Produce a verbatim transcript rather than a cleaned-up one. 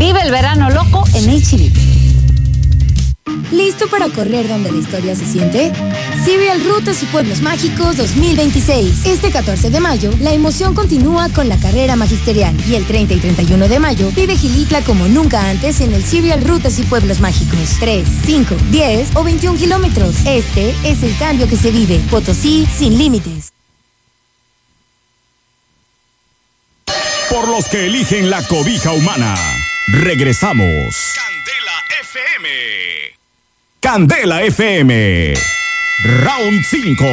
Vive el verano loco en H E B. ¿Listo para correr donde la historia se siente? Serial Rutas y Pueblos Mágicos dos mil veintiséis. Este catorce de mayo, la emoción continúa con la carrera magisterial. Y el treinta y treinta y uno de mayo, vive Gilitla como nunca antes en el Serial Rutas y Pueblos Mágicos. tres, cinco, diez o veintiún kilómetros. Este es el cambio que se vive. Potosí sin límites. Por los que eligen la cobija humana. Regresamos. Candela F M. Candela F M. Round cinco.